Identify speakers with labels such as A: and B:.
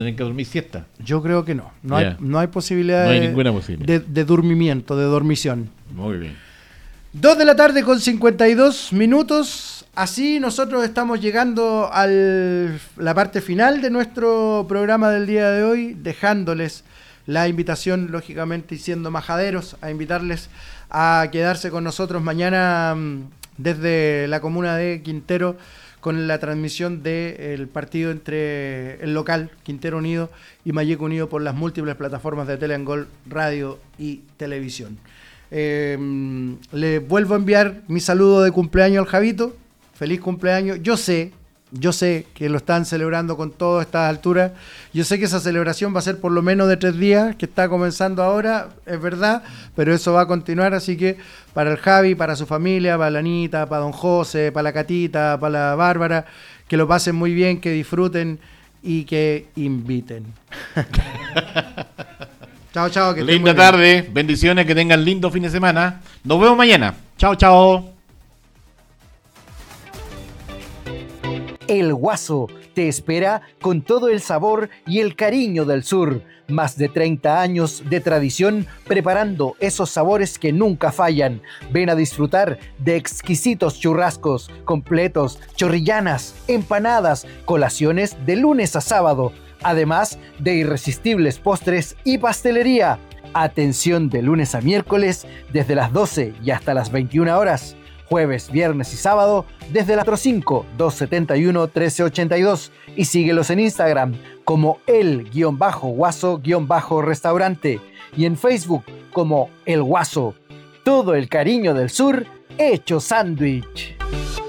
A: Tienen que dormir siesta.
B: Yo creo que no. No,
A: Ya.
B: no hay posibilidad
A: No hay ninguna posibilidad.
B: de dormimiento, de dormición.
A: Muy bien.
B: 2 de la tarde con 52 minutos. Así nosotros estamos llegando a la parte final de nuestro programa del día de hoy, dejándoles la invitación, lógicamente, y siendo majaderos, a invitarles a quedarse con nosotros mañana desde la comuna de Quintero con la transmisión del partido entre el local Quintero Unido y Malleco Unido por las múltiples plataformas de Teleangol, radio y televisión. Le vuelvo a enviar mi saludo de cumpleaños al Javito. Feliz cumpleaños. Yo sé que lo están celebrando con todas estas alturas. Yo sé que esa celebración va a ser por lo menos de 3 días, que está comenzando ahora, es verdad, pero eso va a continuar, así que para el Javi, para su familia, para la Anita, para don José, para la Catita, para la Bárbara, que lo pasen muy bien, que disfruten y que inviten. Chao, chao. Que
A: Linda tarde, bendiciones, que tengan lindo fin de semana. Nos vemos mañana. Chao, chao.
C: El Guaso te espera con todo el sabor y el cariño del sur. Más de 30 años de tradición preparando esos sabores que nunca fallan. Ven a disfrutar de exquisitos churrascos, completos, chorrillanas, empanadas, colaciones de lunes a sábado. Además de irresistibles postres y pastelería. Atención de lunes a miércoles desde las 12 y hasta las 21 horas. Jueves, viernes y sábado desde las 5, 271-1382 y síguelos en Instagram como el-guaso-restaurante y en Facebook como El Guaso. Todo el cariño del sur hecho sándwich.